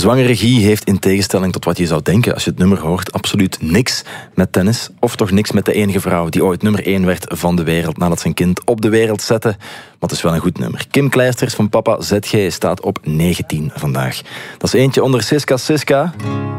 Zwangere Guy heeft in tegenstelling tot wat je zou denken als je het nummer hoort, absoluut niks met tennis. Of toch niks met de enige vrouw die ooit nummer 1 werd van de wereld nadat zijn kind op de wereld zette. Maar het is wel een goed nummer. Kim Kleisters van Papa ZG staat op 19 vandaag. Dat is eentje onder Siska Siska.